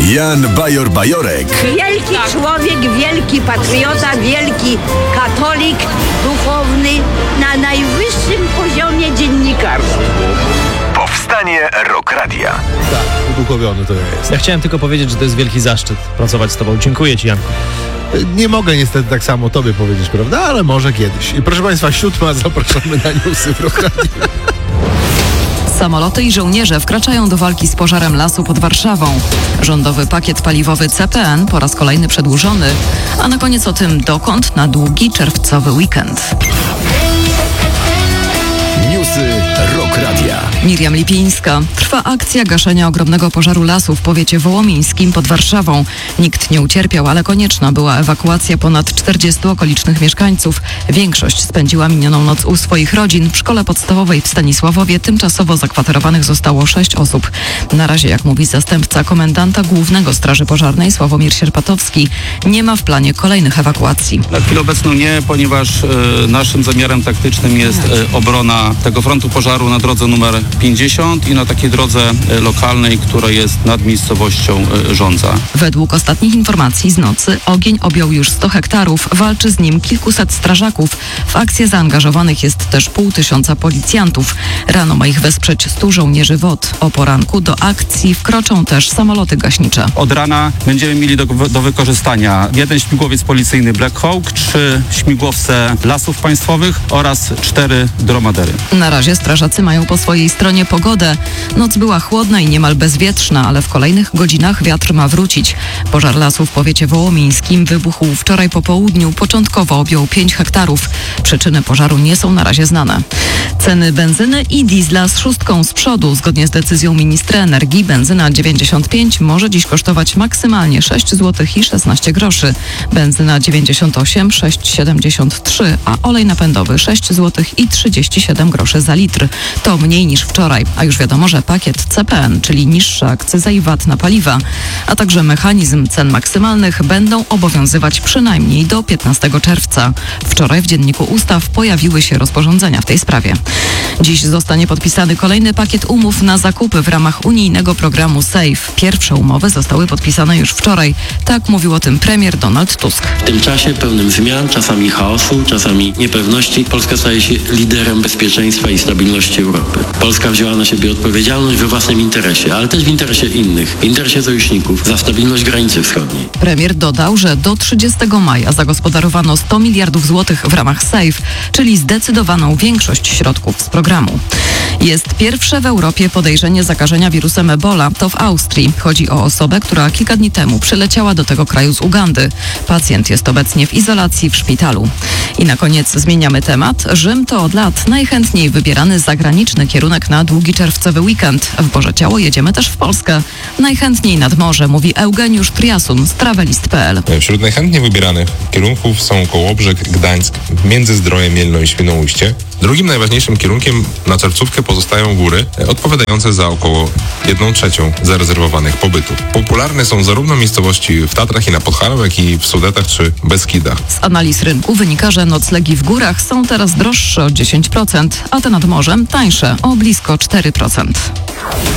Jan Bajor-Bajorek. Wielki człowiek, wielki patriota, wielki katolik, duchowny, na najwyższym poziomie dziennikarstwa. Powstanie Rock Radia. Tak, uduchowiony to ja jest. Ja chciałem tylko powiedzieć, że to jest wielki zaszczyt pracować z tobą. Dziękuję ci, Janku. Nie mogę niestety tak samo tobie powiedzieć, prawda? Ale może kiedyś. I proszę państwa, 7, zapraszamy na newsy w Rock Radio. Samoloty i żołnierze wkraczają do walki z pożarem lasu pod Warszawą. Rządowy pakiet paliwowy CPN po raz kolejny przedłużony. A na koniec o tym, dokąd na długi czerwcowy weekend. Newsy Rock Radia. Miriam Lipińska. Trwa akcja gaszenia ogromnego pożaru lasu w powiecie wołomińskim pod Warszawą. Nikt nie ucierpiał, ale konieczna była ewakuacja ponad 40 okolicznych mieszkańców. Większość spędziła minioną noc u swoich rodzin. W szkole podstawowej w Stanisławowie tymczasowo zakwaterowanych zostało 6 osób. Na razie, jak mówi zastępca komendanta głównego Straży Pożarnej Sławomir Sierpatowski, nie ma w planie kolejnych ewakuacji. Na chwilę obecną nie, ponieważ naszym zamiarem taktycznym jest obrona tego frontu pożaru na drodze numer 50 i na takiej drodze lokalnej, która jest nad miejscowością Żądza. Według ostatnich informacji z nocy ogień objął już 100 hektarów, walczy z nim kilkuset strażaków. W akcję zaangażowanych jest też 500 policjantów. Rano ma ich wesprzeć 100 żołnierzy WOT. O poranku do akcji wkroczą też samoloty gaśnicze. Od rana będziemy mieli do wykorzystania 1 śmigłowiec policyjny Black Hawk, 3 śmigłowce Lasów Państwowych oraz 4 dromadery. Na razie strażacy mają po swojej stronie pogodę. Noc była chłodna i niemal bezwietrzna, ale w kolejnych godzinach wiatr ma wrócić. Pożar lasu w powiecie wołomińskim wybuchł wczoraj po południu. Początkowo objął 5 hektarów. Przyczyny pożaru nie są na razie znane. Ceny benzyny i diesla z 6 z przodu. Zgodnie z decyzją ministra energii benzyna 95 może dziś kosztować maksymalnie 6 zł i 16 groszy. Benzyna 98 6,73, a olej napędowy 6 zł i 37 groszy za litr. To mniej niż wczoraj, a już wiadomo, że pakiet CPN, czyli niższa akcyza i VAT na paliwa, a także mechanizm cen maksymalnych będą obowiązywać przynajmniej do 15 czerwca. Wczoraj w Dzienniku Ustaw pojawiły się rozporządzenia w tej sprawie. Dziś zostanie podpisany kolejny pakiet umów na zakupy w ramach unijnego programu SAFE. Pierwsze umowy zostały podpisane już wczoraj. Tak mówił o tym premier Donald Tusk. W tym czasie pełnym zmian, czasami chaosu, czasami niepewności, Polska staje się liderem bezpieczeństwa i stabilności Europy. Polska wzięła na siebie odpowiedzialność we własnym interesie, ale też w interesie innych, w interesie sojuszników, za stabilność granicy wschodniej. Premier dodał, że do 30 maja zagospodarowano 100 miliardów złotych w ramach SAFE, czyli zdecydowaną większość środków z programu. Jest pierwsze w Europie podejrzenie zakażenia wirusem Ebola. To w Austrii. Chodzi o osobę, która kilka dni temu przyleciała do tego kraju z Ugandy. Pacjent jest obecnie w izolacji w szpitalu. I na koniec zmieniamy temat. Rzym to od lat najchętniej wybierany zagraniczny kierunek na długi czerwcowy weekend. W Boże Ciało jedziemy też w Polskę. Najchętniej nad morze, mówi Eugeniusz Triasun z travelist.pl. Wśród najchętniej wybieranych kierunków są Kołobrzeg, Gdańsk, Międzyzdroje, Mielno i Świnoujście. Drugim najważniejszym kierunkiem na czerwcówkę pozostają góry, odpowiadające za około 1/3 zarezerwowanych pobytów. Popularne są zarówno miejscowości w Tatrach i na Podhalu, jak i w Sudetach czy Beskidach. Z analiz rynku wynika, że noclegi w górach są teraz droższe o 10%, a te nad morzem tańsze o blisko 4%.